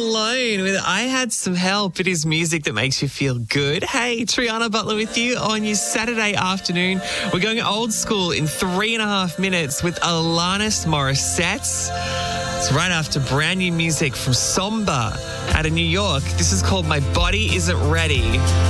Alone with I Had Some Help. It is music that makes you feel good. Hey, Triana Butler with you on your Saturday afternoon. We're going old school in 3.5 minutes with Alanis Morissette. It's right after brand new music from Somba out of New York. This is called My Body Isn't Ready.